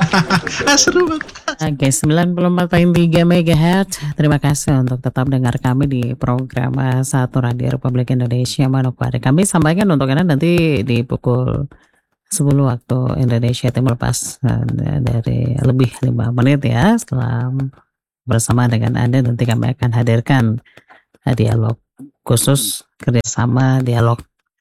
Seru banget. Oke, 94,3 MHz. Terima kasih untuk tetap dengar kami di program Satu Radio Republik Indonesia Manokwari. Kami sampaikan untuk Anda nanti di pukul 10 waktu Indonesia Timur pas dari lebih 5 menit ya. Setelah bersama dengan Anda nanti kami akan hadirkan dialog khusus kerjasama dialog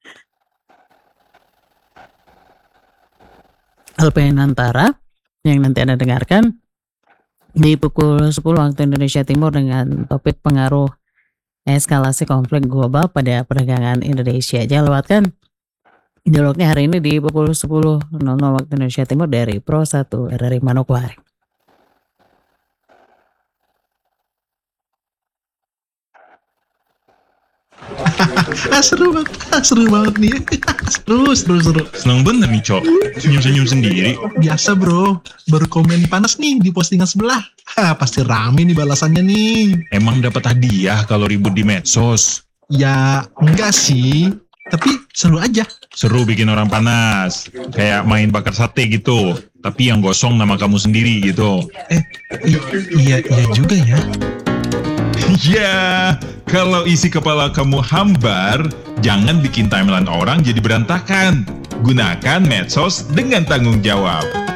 LPN Antara yang nanti Anda dengarkan di pukul 10 waktu Indonesia Timur dengan topik pengaruh eskalasi konflik global pada perdagangan Indonesia. Jangan lewatkan dialognya hari ini di pukul 10.00 waktu Indonesia Timur dari Pro 1 RRI Manokwari. Seru banget nih. Seru. Seneng bener nih, Cok. Senyum-senyum sendiri. Biasa bro, baru komen panas nih di postingan sebelah. Pasti rame nih balasannya nih. Emang dapat hadiah kalau ribut di medsos? Ya enggak sih, tapi seru aja. Seru bikin orang panas. Kayak main bakar sate gitu. Tapi yang gosong nama kamu sendiri gitu. Iya juga ya. Ya, kalau isi kepala kamu hambar, jangan bikin timeline orang jadi berantakan. Gunakan medsos dengan tanggung jawab.